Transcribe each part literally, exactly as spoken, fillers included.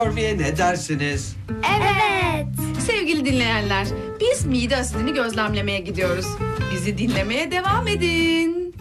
görmeye ne dersiniz? Evet. Sevgili dinleyenler, biz mide asidini gözlemlemeye gidiyoruz. Bizi dinlemeye devam edin.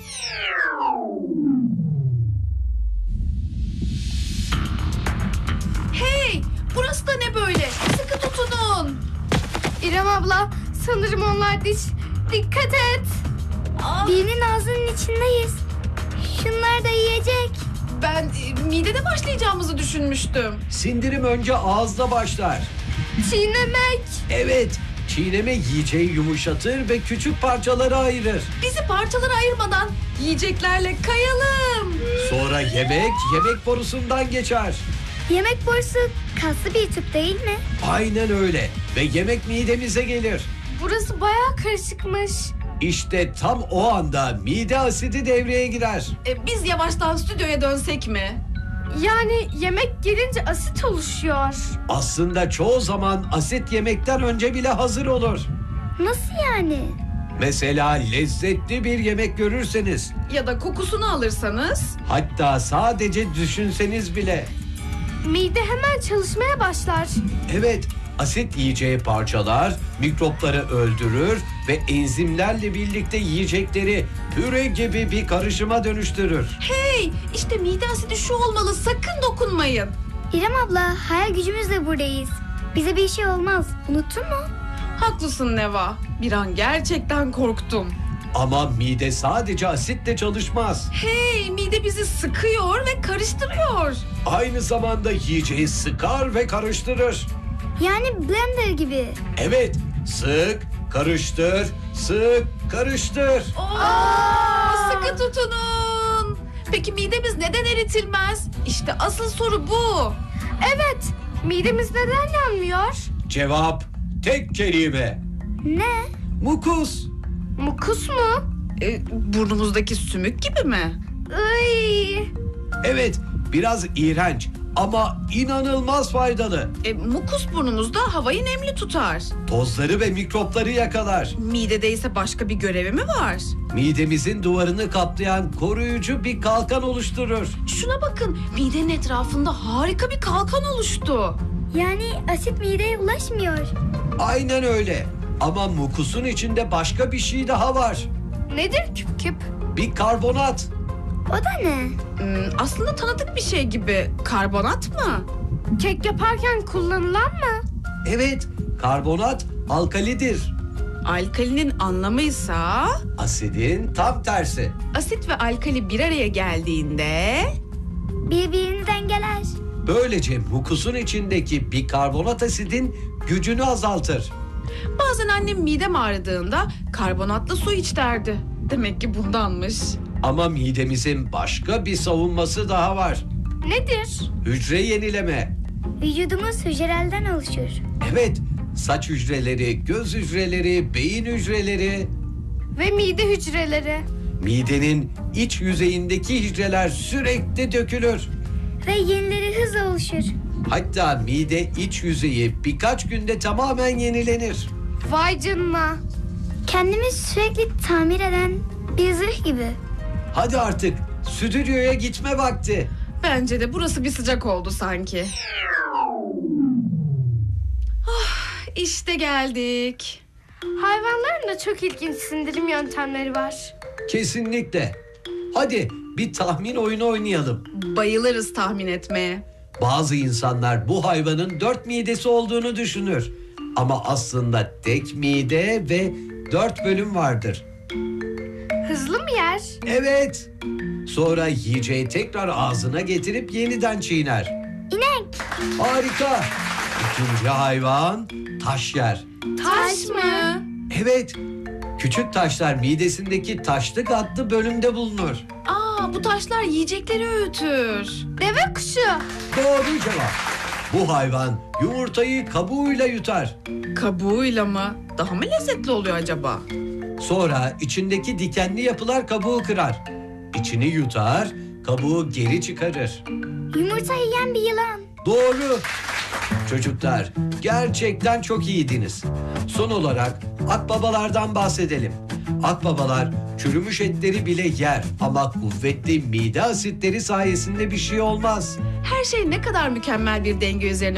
Hey, burası da ne böyle? Sıkı tutunun. İrem abla, sanırım onlar diş. Dikkat et. Aa, Birinin ağzının içindeyiz. Şunlar da yiyecek. ben e, midede başlayacağımızı düşünmüştüm. Sindirim önce ağızda başlar. Çiğnemek. Evet, çiğneme yiyeceği yumuşatır ve küçük parçalara ayırır. Bizi parçalara ayırmadan yiyeceklerle kayalım. Sonra yemek, yemek borusundan geçer. Yemek borusu kaslı bir tüp değil mi? Aynen öyle ve yemek midemize gelir. Burası bayağı karışıkmış. İşte tam o anda mide asidi devreye girer. E, biz yavaştan stüdyoya dönsek mi? Yani yemek gelince asit oluşuyor. Aslında çoğu zaman asit yemekten önce bile hazır olur. Nasıl yani? Mesela lezzetli bir yemek görürseniz, Ya da kokusunu alırsanız? hatta sadece düşünseniz bile. Mide hemen çalışmaya başlar. Evet, asit yiyeceği parçalar mikropları öldürür ve enzimlerle birlikte yiyecekleri püre gibi bir karışıma dönüştürür. Hey, işte mide asidi şu olmalı, sakın dokunmayın. İrem abla, hayal gücümüzle buradayız. Bize bir şey olmaz. Unuttun mu? Haklısın Neva, bir an gerçekten korktum. Ama mide sadece asitle çalışmaz. Hey, mide bizi sıkıyor ve karıştırıyor. Aynı zamanda yiyeceği sıkar ve karıştırır. Yani blender gibi. Evet, sık, karıştır, sık, karıştır. Oo, sıkı tutunun. Peki midemiz neden eritilmez? İşte asıl soru bu. Evet. Midemiz neden yanmıyor? Cevap tek kelime. Ne? Mukus. Mukus mu? E, burnumuzdaki sümük gibi mi? Iy. Evet, biraz iğrenç ama inanılmaz faydalı. E, mukus burnumuzda havayı nemli tutar. Tozları ve mikropları yakalar. Midede ise başka bir görevi mi var? Midemizin duvarını kaplayan koruyucu bir kalkan oluşturur. Şuna bakın, midenin etrafında harika bir kalkan oluştu. Yani asit mideye ulaşmıyor. Aynen öyle. Ama mukusun içinde başka bir şey daha var. Nedir küp küp? Bir karbonat. O da ne? Hmm, aslında tanıdık bir şey gibi. Karbonat mı? Kek yaparken kullanılan mı? Evet, karbonat alkalidir. Alkalinin anlamıysa Asidin tam tersi. asit ve alkali bir araya geldiğinde Birbirini dengeler. Böylece mukusun içindeki bikarbonat asidin gücünü azaltır. bazen annem midem ağrıdığında karbonatlı su iç derdi. Demek ki bundanmış. Ama midemizin başka bir savunması daha var. Nedir? Hücre yenileme. Vücudumuz hücrelerden oluşur. Evet, saç hücreleri, göz hücreleri, beyin hücreleri. Ve mide hücreleri. Midenin iç yüzeyindeki hücreler sürekli dökülür. Ve yenileri hızla oluşur. Hatta mide iç yüzeyi birkaç günde tamamen yenilenir. Vay canına. Kendimi sürekli tamir eden bir zırh gibi. Hadi artık stüdyoya gitme vakti. Bence de burası bir sıcak oldu sanki. Ah, işte geldik. Hayvanların da çok ilginç sindirim yöntemleri var. Kesinlikle. Hadi bir tahmin oyunu oynayalım. Bayılırız tahmin etmeye. Bazı insanlar bu hayvanın dört midesi olduğunu düşünür. Ama aslında tek mide ve dört bölüm vardır. Hızlı mı yer? Evet. Sonra yiyeceği tekrar ağzına getirip yeniden çiğner. İnek. Harika. İkinci hayvan taş yer. Taş mı? Evet. Küçük taşlar midesindeki taşlık adlı bölümde bulunur. Aa, bu taşlar yiyecekleri öğütür. Deve kuşu. Doğru cevap. Bu hayvan yumurtayı kabuğuyla yutar. Kabuğuyla mı? Daha mı lezzetli oluyor acaba? Sonra içindeki dikenli yapılar kabuğu kırar. İçini yutar, kabuğu geri çıkarır. Yumurta yiyen bir yılan. Doğru. Çocuklar, gerçekten çok iyiydiniz. Son olarak akbabalardan bahsedelim. Akbabalar çürümüş etleri bile yer ama kuvvetli mide asitleri sayesinde bir şey olmaz. Her şey ne kadar mükemmel bir denge üzerine